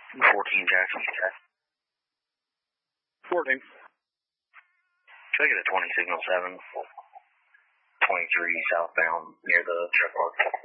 Jackson. 14. Should I get a 20 signal 7? 23 southbound near the truck park.